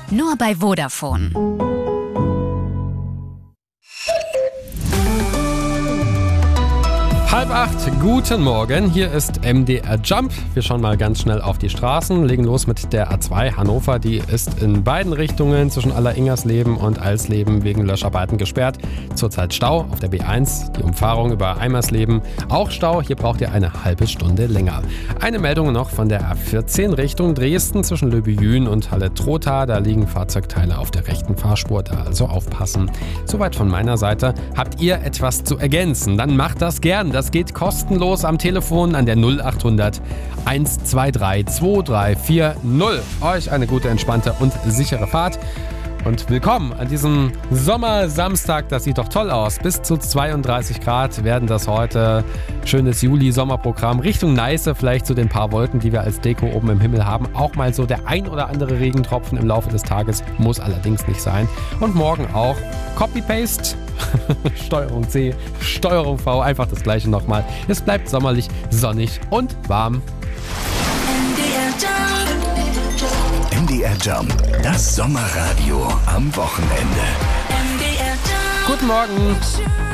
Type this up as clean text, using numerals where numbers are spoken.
Nur bei Vodafone. Halb 8, guten Morgen, hier ist MDR Jump. Wir schauen mal ganz schnell auf die Straßen, legen los mit der A2 Hannover. Die ist in beiden Richtungen zwischen Aller-Ingersleben und Alsleben wegen Löscharbeiten gesperrt. Zurzeit Stau auf der B1, die Umfahrung über Eimersleben auch Stau. Hier braucht ihr eine halbe Stunde länger. Eine Meldung noch von der A14 Richtung Dresden zwischen Löbejün und Halle-Trotha. Da liegen Fahrzeugteile auf der rechten Fahrspur, da also aufpassen. Soweit von meiner Seite. Habt ihr etwas zu ergänzen? Dann macht das gern. Das geht kostenlos am Telefon an der 0800 123 2340. Euch eine gute, entspannte und sichere Fahrt. Und willkommen an diesem Sommersamstag. Das sieht doch toll aus. Bis zu 32 Grad werden das heute. Schönes Juli-Sommerprogramm. Richtung Neiße, vielleicht zu den paar Wolken, die wir als Deko oben im Himmel haben. Auch mal so der ein oder andere Regentropfen im Laufe des Tages. Muss allerdings nicht sein. Und morgen auch Copy-Paste. Steuerung C, Steuerung V. Einfach das gleiche nochmal. Es bleibt sommerlich, sonnig und warm. MDR Jump, das Sommerradio am Wochenende. Guten Morgen.